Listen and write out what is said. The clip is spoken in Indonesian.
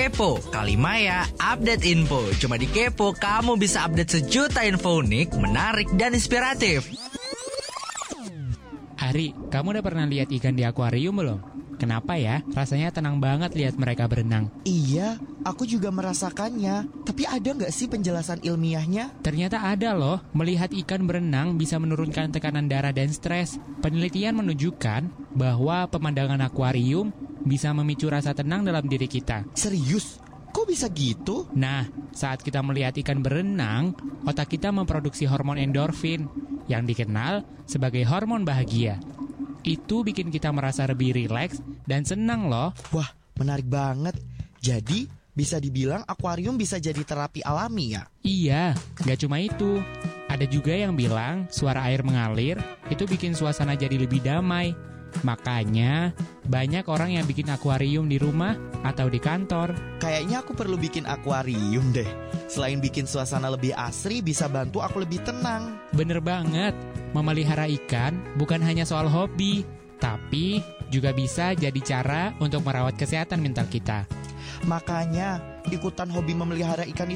Kepo, Kalimaya, update info. Cuma di Kepo, kamu bisa update sejuta info unik, menarik, dan inspiratif. Ari, kamu udah pernah lihat ikan di akuarium belum? Kenapa ya? Rasanya tenang banget lihat mereka berenang. Iya, aku juga merasakannya. Tapi ada nggak sih penjelasan ilmiahnya? Ternyata ada loh, melihat ikan berenang bisa menurunkan tekanan darah dan stres. Penelitian menunjukkan bahwa pemandangan akuarium bisa memicu rasa tenang dalam diri kita. Serius? Kok bisa gitu? Nah, saat kita melihat ikan berenang, otak kita memproduksi hormon endorfin yang dikenal sebagai hormon bahagia. Itu bikin kita merasa lebih rileks dan senang loh. Wah, menarik banget. Jadi, bisa dibilang akuarium bisa jadi terapi alami ya? Iya, gak cuma itu. Ada juga yang bilang suara air mengalir itu bikin suasana jadi lebih damai. Makanya, banyak orang yang bikin akuarium di rumah atau di kantor. Kayaknya aku perlu bikin akuarium deh. Selain bikin suasana lebih asri, bisa bantu aku lebih tenang. Bener banget, memelihara ikan bukan hanya soal hobi, tapi juga bisa jadi cara untuk merawat kesehatan mental kita. Makanya, ikutan hobi memelihara ikan